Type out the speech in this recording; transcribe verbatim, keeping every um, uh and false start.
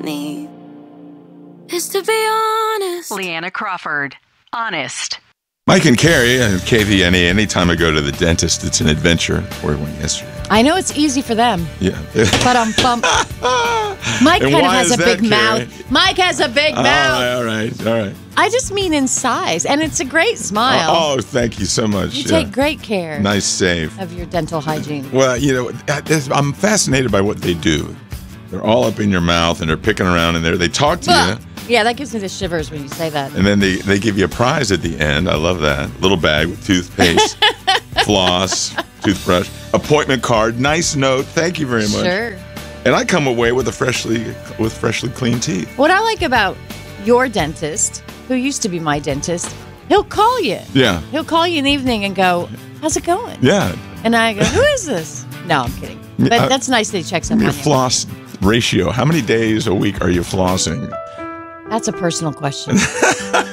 me is to be honest. Leanna Crawford, Honest. Mike and Carrie and K V N E, anytime I go to the dentist, it's an adventure. Where we went yesterday. I know it's easy for them. Yeah. But um, bump. Mike And kind of why has is a that, big Carrie? mouth. Mike has a big Oh, mouth. all right, all right. I just mean in size, and it's a great smile. Oh, oh, thank you so much. you Yeah. take great care Nice save. of your dental hygiene. Well, you know, that is- I'm fascinated by what they do. They're all up in your mouth, and they're picking around in there. They talk to Ugh. you, Yeah, that gives me the shivers when you say that. and then they, they give you a prize at the end. I love that. Little bag with toothpaste, floss, toothbrush, appointment card, nice note. Thank you very much. Sure. And I come away with a freshly with freshly clean teeth. What I like about your dentist, who used to be my dentist, he'll call you. Yeah, He'll call you in the evening and go, "How's it going?" yeah. And I go, "Who is this?" No, I'm kidding. But Uh, that's nice that he checks up on Your you. floss ratio. How many days a week are you flossing? That's a personal question.